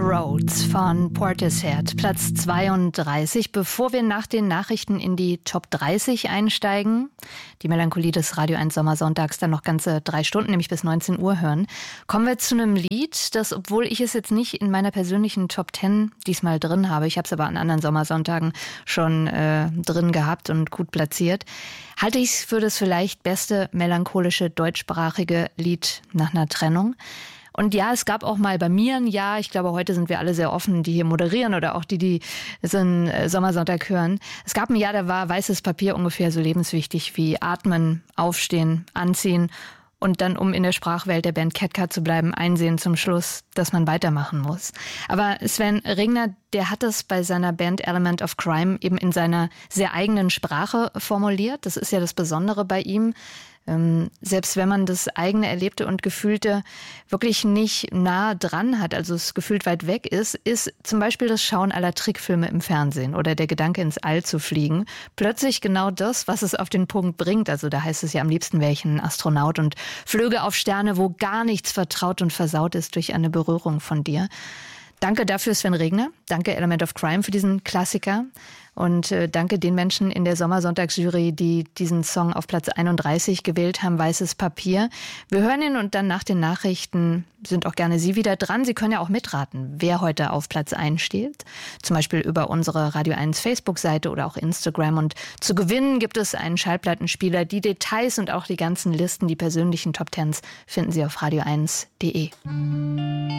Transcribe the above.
Roads von Portishead, Platz 32. Bevor wir nach den Nachrichten in die Top 30 einsteigen, die Melancholie des Radio 1 Sommersonntags dann noch ganze 3 Stunden, nämlich bis 19 Uhr hören, kommen wir zu einem Lied, das, obwohl ich es jetzt nicht in meiner persönlichen Top 10 diesmal drin habe, ich habe es aber an anderen Sommersonntagen schon drin gehabt und gut platziert, halte ich es für das vielleicht beste melancholische deutschsprachige Lied nach einer Trennung. Und ja, es gab auch mal bei mir ein Jahr, ich glaube, heute sind wir alle sehr offen, die hier moderieren oder auch die so einen Sommersonntag hören. Es gab ein Jahr, da war weißes Papier ungefähr so lebenswichtig wie Atmen, Aufstehen, Anziehen und dann, um in der Sprachwelt der Band Catcar zu bleiben, einsehen zum Schluss, dass man weitermachen muss. Aber Sven Regner, der hat das bei seiner Band Element of Crime eben in seiner sehr eigenen Sprache formuliert. Das ist ja das Besondere bei ihm. Selbst wenn man das eigene Erlebte und Gefühlte wirklich nicht nah dran hat, also es gefühlt weit weg ist zum Beispiel das Schauen aller Trickfilme im Fernsehen oder der Gedanke ins All zu fliegen plötzlich genau das, was es auf den Punkt bringt. Also da heißt es ja, am liebsten wäre ich ein Astronaut und flöge auf Sterne, wo gar nichts vertraut und versaut ist durch eine Berührung von dir. Danke dafür, Sven Regner. Danke Element of Crime für diesen Klassiker. Und danke den Menschen in der Sommersonntagsjury, die diesen Song auf Platz 31 gewählt haben, Weißes Papier. Wir hören ihn und dann nach den Nachrichten sind auch gerne Sie wieder dran. Sie können ja auch mitraten, wer heute auf Platz 1 steht. Zum Beispiel über unsere Radio 1 Facebook-Seite oder auch Instagram. Und zu gewinnen gibt es einen Schallplattenspieler. Die Details und auch die ganzen Listen, die persönlichen Top 10s finden Sie auf radio1.de.